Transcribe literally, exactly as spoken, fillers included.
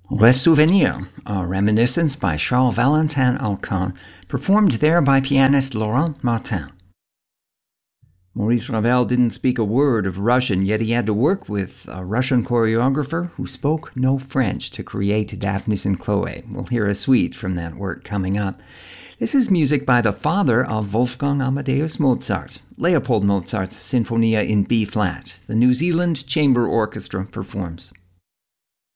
Les Souvenirs, a reminiscence by Charles Valentin Alcan, performed there by pianist Laurent Martin. Maurice Ravel didn't speak a word of Russian, yet he had to work with a Russian choreographer who spoke no French to create Daphnis and Chloe. We'll hear a suite from that work coming up. This is music by the father of Wolfgang Amadeus Mozart, Leopold Mozart's Sinfonia in B-flat. The New Zealand Chamber Orchestra performs.